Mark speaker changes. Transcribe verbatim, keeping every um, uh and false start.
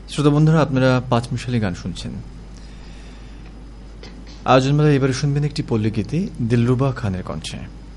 Speaker 1: শ্রোতা বন্ধুরা, আপনারা পাঁচ মিশালি গান শুনছেন। আয়োজন মেলা এবারে শুনবেন একটি পল্লী গীতি দিলরুবা খানের কণ্ঠে।